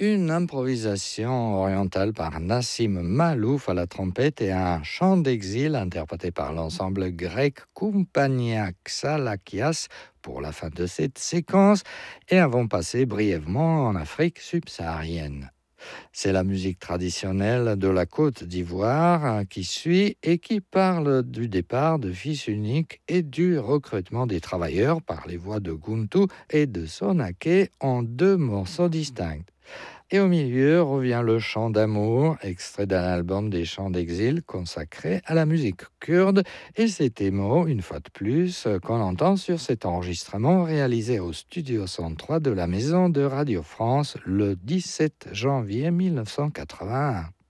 une improvisation orientale par Nassim Malouf à la trompette et un chant d'exil interprété par l'ensemble grec Kompania Xalakias pour la fin de cette séquence et avons passé brièvement en Afrique subsaharienne. C'est la musique traditionnelle de la Côte d'Ivoire qui suit et qui parle du départ de fils uniques et du recrutement des travailleurs par les voix de Guntu et de Sonaké en deux morceaux distincts. Et au milieu revient le chant d'amour, extrait d'un album des chants d'exil consacré à la musique kurde. Et c'est Emo, une fois de plus, qu'on entend sur cet enregistrement réalisé au Studio 103 de la Maison de Radio France le 17 janvier 1981.